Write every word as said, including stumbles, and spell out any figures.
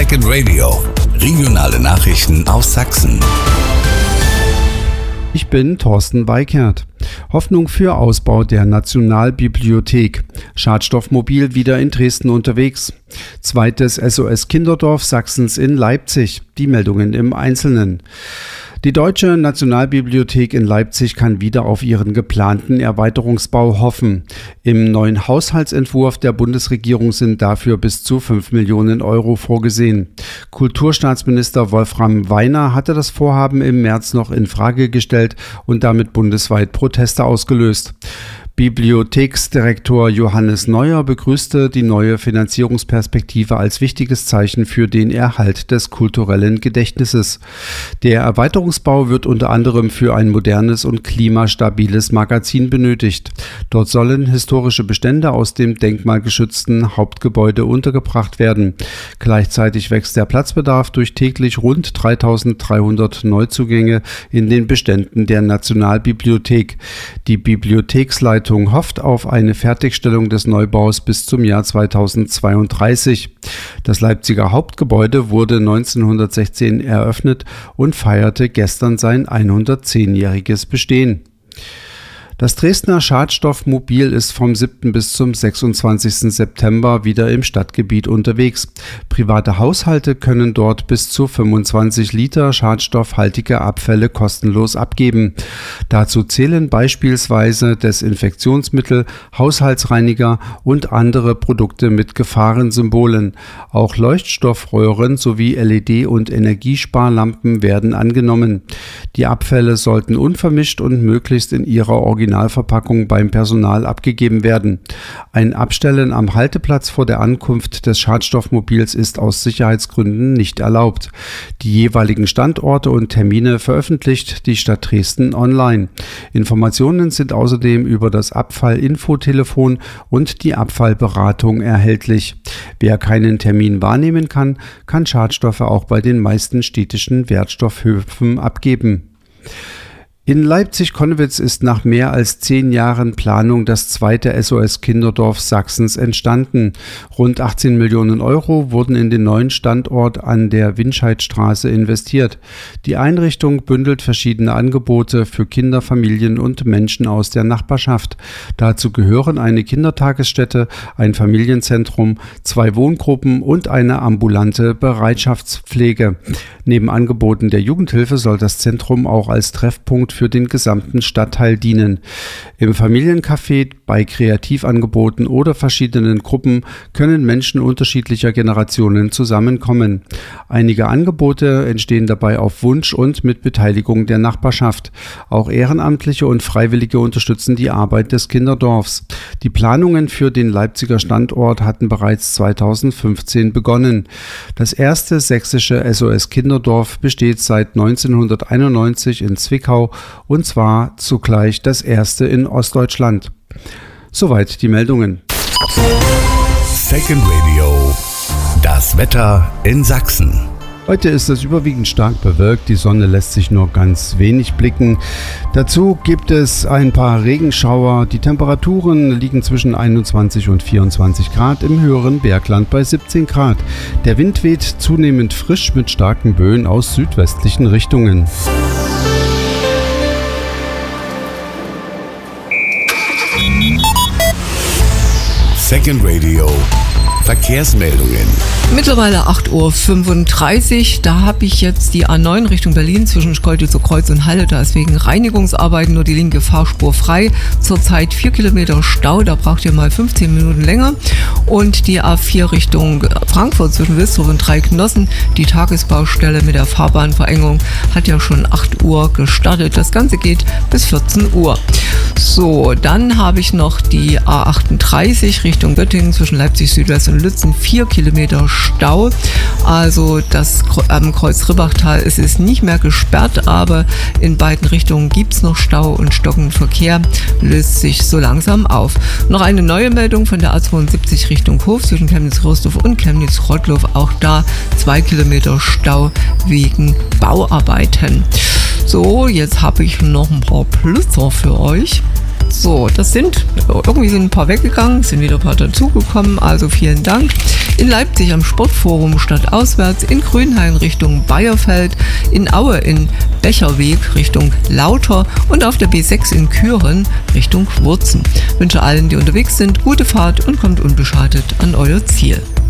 Second Radio. Regionale Nachrichten aus Sachsen. Ich bin Thorsten Weikert. Hoffnung für Ausbau der Nationalbibliothek. Schadstoffmobil wieder in Dresden unterwegs. Zweites S O S-Kinderdorf Sachsens in Leipzig. Die Meldungen im Einzelnen. Die Deutsche Nationalbibliothek in Leipzig kann wieder auf ihren geplanten Erweiterungsbau hoffen. Im neuen Haushaltsentwurf der Bundesregierung sind dafür bis zu fünf Millionen Euro vorgesehen. Kulturstaatsminister Wolfram Weiner hatte das Vorhaben im März noch in Frage gestellt und damit bundesweit Proteste ausgelöst. Bibliotheksdirektor Johannes Neuer begrüßte die neue Finanzierungsperspektive als wichtiges Zeichen für den Erhalt des kulturellen Gedächtnisses. Der Erweiterungsbau wird unter anderem für ein modernes und klimastabiles Magazin benötigt. Dort sollen historische Bestände aus dem denkmalgeschützten Hauptgebäude untergebracht werden. Gleichzeitig wächst der Platzbedarf durch täglich rund dreitausenddreihundert Neuzugänge in den Beständen der Nationalbibliothek. Die Bibliotheksleitung hofft auf eine Fertigstellung des Neubaus bis zum Jahr zweitausendzweiunddreißig. Das Leipziger Hauptgebäude wurde neunzehnhundertsechzehn eröffnet und feierte gestern sein hundertzehnjähriges Bestehen. Das Dresdner Schadstoffmobil ist vom siebten bis zum sechsundzwanzigsten September wieder im Stadtgebiet unterwegs. Private Haushalte können dort bis zu fünfundzwanzig Liter schadstoffhaltige Abfälle kostenlos abgeben. Dazu zählen beispielsweise Desinfektionsmittel, Haushaltsreiniger und andere Produkte mit Gefahrensymbolen. Auch Leuchtstoffröhren sowie L E D- und Energiesparlampen werden angenommen. Die Abfälle sollten unvermischt und möglichst in ihrer Originalverpackung beim Personal abgegeben werden. Ein Abstellen am Halteplatz vor der Ankunft des Schadstoffmobils ist aus Sicherheitsgründen nicht erlaubt. Die jeweiligen Standorte und Termine veröffentlicht die Stadt Dresden online. Informationen sind außerdem über das Abfallinfotelefon und die Abfallberatung erhältlich. Wer keinen Termin wahrnehmen kann, kann Schadstoffe auch bei den meisten städtischen Wertstoffhöfen abgeben. In Leipzig-Konnewitz ist nach mehr als zehn Jahren Planung das zweite S O S-Kinderdorf Sachsens entstanden. Rund achtzehn Millionen Euro wurden in den neuen Standort an der Winscheidstraße investiert. Die Einrichtung bündelt verschiedene Angebote für Kinder, Familien und Menschen aus der Nachbarschaft. Dazu gehören eine Kindertagesstätte, ein Familienzentrum, zwei Wohngruppen und eine ambulante Bereitschaftspflege. Neben Angeboten der Jugendhilfe soll das Zentrum auch als Treffpunkt für den gesamten Stadtteil dienen. Im Familiencafé, bei Kreativangeboten oder verschiedenen Gruppen können Menschen unterschiedlicher Generationen zusammenkommen. Einige Angebote entstehen dabei auf Wunsch und mit Beteiligung der Nachbarschaft. Auch Ehrenamtliche und Freiwillige unterstützen die Arbeit des Kinderdorfs. Die Planungen für den Leipziger Standort hatten bereits zweitausendfünfzehn begonnen. Das erste sächsische S O S-Kinderdorf besteht seit neunzehnhunderteinundneunzig in Zwickau und zwar zugleich das erste in Ostdeutschland. Soweit die Meldungen. Second Radio. Das Wetter in Sachsen. Heute ist es überwiegend stark bewölkt, die Sonne lässt sich nur ganz wenig blicken. Dazu gibt es ein paar Regenschauer. Die Temperaturen liegen zwischen einundzwanzig und vierundzwanzig Grad, im höheren Bergland bei siebzehn Grad. Der Wind weht zunehmend frisch mit starken Böen aus südwestlichen Richtungen. Second Radio. Verkehrsmeldungen. Mittlerweile acht Uhr fünfunddreißig. Da habe ich jetzt die A neun Richtung Berlin zwischen Schkeuditzer Kreuz und Halle. Da ist wegen Reinigungsarbeiten nur die linke Fahrspur frei. Zurzeit vier Kilometer Stau. Da braucht ihr mal fünfzehn Minuten länger. Und die A vier Richtung Frankfurt zwischen Wilsdruff und Dreiknossen. Die Tagesbaustelle mit der Fahrbahnverengung hat ja schon acht Uhr gestartet. Das Ganze geht bis vierzehn Uhr. So, dann habe ich noch die A achtunddreißig Richtung Göttingen zwischen Leipzig Südwest und Lützen. vier Kilometer Stau. Also das am Kreuz Ribbachtal ist es nicht mehr gesperrt, aber in beiden Richtungen gibt es noch Stau und stockenden Verkehr löst sich so langsam auf. Noch eine neue Meldung von der A zweiundsiebzig Richtung Hof zwischen Chemnitz-Rostorf und Chemnitz-Rottloff. Auch da zwei Kilometer Stau wegen Bauarbeiten. So, jetzt habe ich noch ein paar Plusser für euch. So, das sind, irgendwie sind ein paar weggegangen, sind wieder ein paar dazugekommen, also vielen Dank. In Leipzig am Sportforum stadtauswärts, in Grünhain Richtung Bayerfeld, in Aue in Becherweg Richtung Lauter und auf der B sechs in Küren Richtung Wurzen. Ich wünsche allen, die unterwegs sind, gute Fahrt und kommt unbeschadet an euer Ziel.